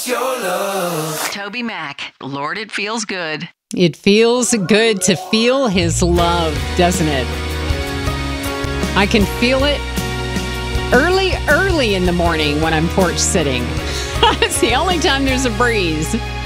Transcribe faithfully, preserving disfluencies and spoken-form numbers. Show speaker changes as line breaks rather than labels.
your love.
Toby Mac, Lord, it feels good.
It feels good to feel his love, doesn't it? I can feel it early, early in the morning when I'm porch sitting. It's the only time there's a breeze.